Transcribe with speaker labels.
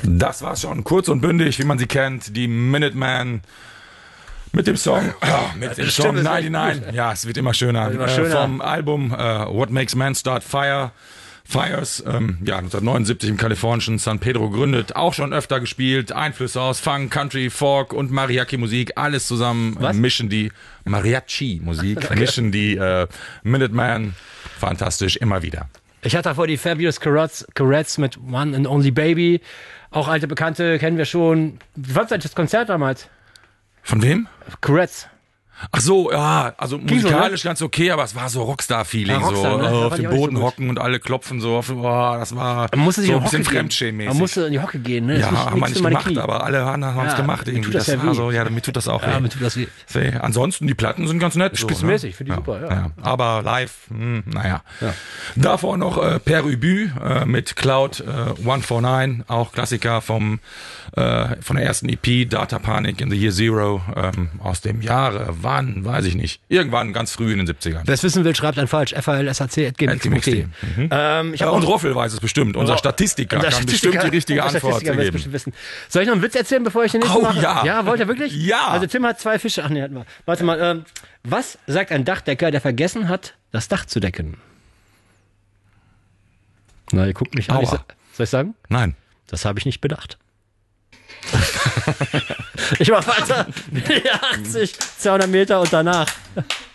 Speaker 1: Das war's schon. Kurz und bündig, wie man sie kennt. Die Minutemen mit dem Song, mit dem Song 99. Ja, es wird immer schöner. Vom Album What Makes Man Start Fires, 1979 im kalifornischen San Pedro gegründet, auch schon öfter gespielt, Einflüsse aus Funk, Country, Folk und Mariachi-Musik, alles zusammen mischen die Mariachi-Musik, mischen die Minutemen fantastisch immer wieder.
Speaker 2: Ich hatte davor die Fabulous Carets mit One and Only Baby, auch alte Bekannte, kennen wir schon. Wie fandst du das Konzert damals?
Speaker 1: Von wem?
Speaker 2: Carets.
Speaker 1: Ach so, ja, also musikalisch ganz okay, aber es war so Rockstar-Feeling,
Speaker 2: Rockstar,
Speaker 1: so
Speaker 2: ne?
Speaker 1: auf dem Boden hocken und alle klopfen so auf, das war
Speaker 2: man musste sich
Speaker 1: so ein bisschen
Speaker 2: Hocke
Speaker 1: fremdschämmäßig.
Speaker 2: Man musste in die Hocke gehen, ne?
Speaker 1: Ja, haben wir nicht gemacht, aber alle haben es gemacht irgendwie.
Speaker 2: Das ja
Speaker 1: war so, mir tut das auch
Speaker 2: weh. Mir tut das weh.
Speaker 1: Ansonsten, die Platten sind ganz nett.
Speaker 2: Spitzenmäßig, finde ich super, ja.
Speaker 1: Aber live, naja. Ja. Davor noch Per Ubu mit Cloud 149, auch Klassiker von der ersten EP, Data Panic in the Year Zero, aus dem Jahre, wann, weiß ich nicht. Irgendwann ganz früh in den 70ern.
Speaker 2: Wer es wissen will, schreibt an falsch. falsac@gmx.de.
Speaker 1: Und Roffel weiß es bestimmt. Unser Statistiker kann bestimmt die richtige Antwort geben.
Speaker 2: Soll ich noch einen Witz erzählen, bevor ich den nächsten mache?
Speaker 1: Ja.
Speaker 2: Ja, wollt ihr wirklich?
Speaker 1: Ja.
Speaker 2: Also Tim hat 2 Fische. Ach nee, hatten wir. Warte mal. Was sagt ein Dachdecker, der vergessen hat, das Dach zu decken? Na, ihr guckt mich an. Soll ich sagen?
Speaker 1: Nein.
Speaker 2: Das habe ich nicht bedacht. Ich mach weiter. 80, 200 Meter und danach.